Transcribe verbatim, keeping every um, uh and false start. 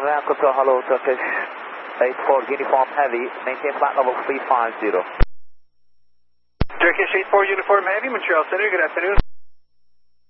Ground control, hello, Turkish eight four Uniform Heavy, maintain flight level three five zero. Turkish eight four Uniform Heavy, Montreal Center, good afternoon.